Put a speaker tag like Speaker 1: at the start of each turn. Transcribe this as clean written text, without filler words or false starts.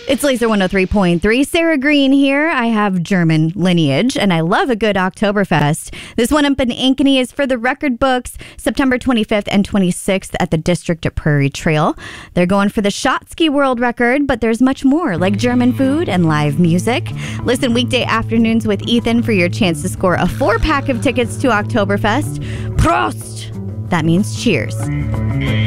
Speaker 1: It's Laser 103.3. Sarah Green here. I have German lineage, and I love a good Oktoberfest. This one up in Ankeny is for the record books, September 25th and 26th at the District at Prairie Trail. They're going for the Schottky World Record, but there's much more, like German food and live music. Listen weekday afternoons with Ethan for your chance to score a 4-pack of tickets to Oktoberfest. Prost! That means cheers.